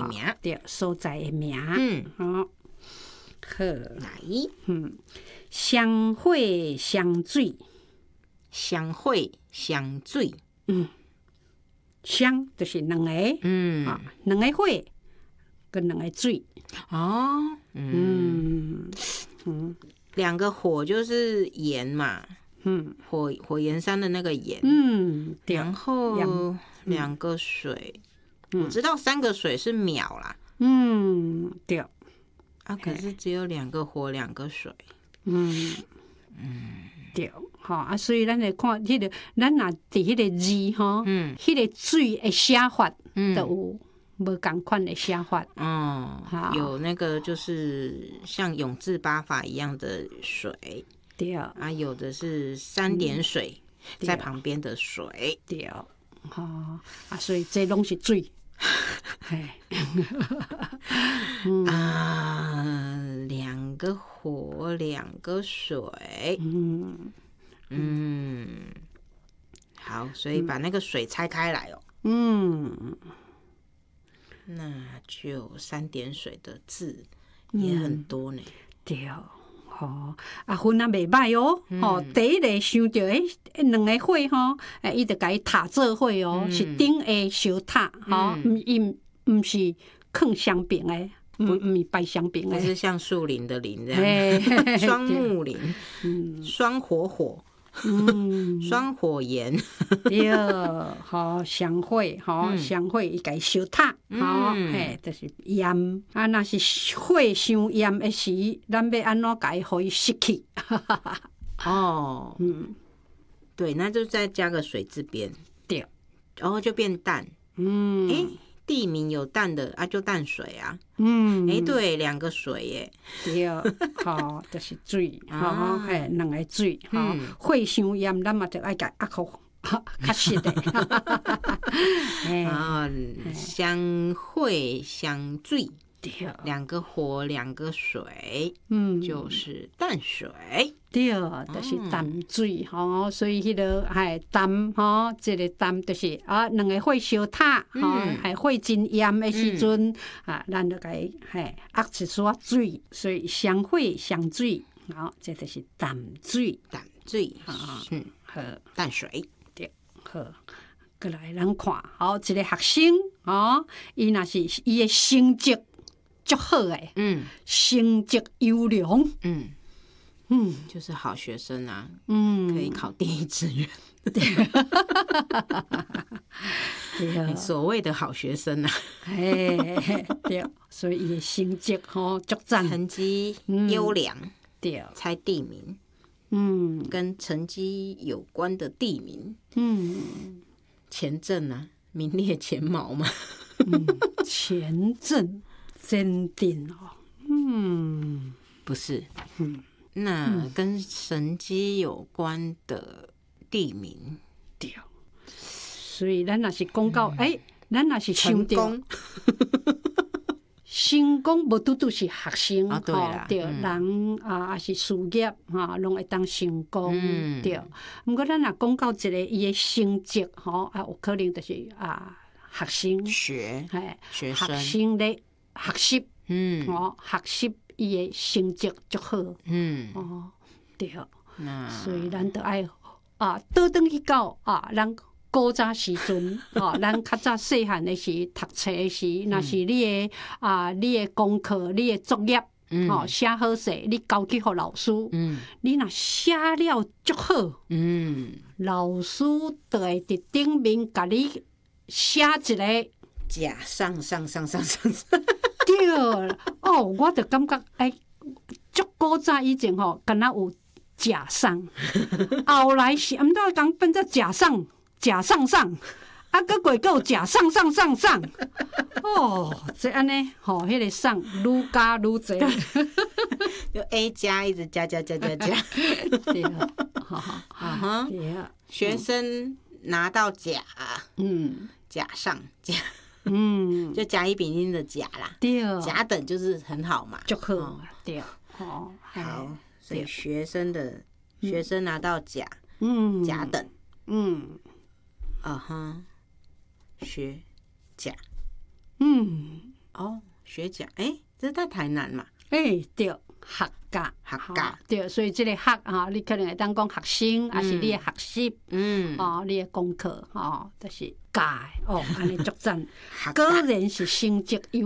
的名， 对，所在的名。好，好， 来， 相会相水， 相会相水， 相就是两个，两个会跟两个水。 哦，两个火就是盐嘛，火焰山的那个盐，然后两个水，我知道3个水是秒啦， 对， 可是只有2个火2个水， 对，所以咱来看迄个，咱若伫迄个字吼，迄个水的写法都有无共款的写法。 有那个就是像永字八法一样的水， 对， 有的是3点水在旁边的水， 对，所以这拢是水。 2个火2个水，好，所以把那个水拆开来哦，那就3点水的字也很多呢， 对。分啊袂歹哦，第一个想到两个火吼，伊就甲伊塔做伙哦，是顶下烧塔，伊毋是放香饼的，毋是摆香饼的， 不是像树林的林这样，双木林，双火。双火焰， 对，相会，相会伊甲伊烧塔，就是盐。若是火伤盐的时，咱要安怎甲伊互伊熄去？ 对，那就再加个水字边， 对， 然后就变淡。地名有淡的就淡水啊。对，2个水耶。 对，就是水，两个水，火伤盐，咱嘛就爱甲压好，较实的。 相会相水，2个火2个水，就是淡水。 对，就是淡水所以迄个淡这个淡就是两个火烧塔火真盐的时阵咱就甲伊压一撮水，所以相会相水，这就是淡水。 淡水，淡水。 对，好，过来咱看一个学生伊若是伊的成绩足好诶，成绩优良， 就是好学生啊，可以考第1志愿。对，所谓的好学生啊， 对，所以伊的成绩足赞， 成绩优良， 对， 猜地名，跟成绩有关的地名，前阵啊，名列前茅嘛， 前阵坚定不是，那跟神机有关的地名， 对，所以咱若是讲到，咱若是想到成功，无拄拄是学生，对，人也是事业拢会当成功，对。毋过咱若讲到一个伊的成绩，有可能就是学生学生咧学习，学习伊的成绩足好，对。所以咱都爱倒转去到咱古早时阵，咱较早细汉的时读册的时，若是你的功课、你的作业，写好势，你交去互老师，你若写了足好，老师就会伫顶面甲你写一个甲上， 对，我就感觉足古早以前敢若有甲上，后来是毋知讲变做甲上。甲上上，搁过有甲上上上上，这安尼迄个上愈加愈多， 就 A 加一直加， 对学生拿到甲，甲上甲，就甲乙丙丁的甲啦， 对， 甲等就是很好嘛， 就好，对， 好，所以学生拿到甲，甲等，学甲， 哦，学甲，这是在台南嘛？ 对，学甲，对，所以这个学你可能会当讲学生，还是你的学习，你的功课，就是教的，安尼足赞，果然是成绩优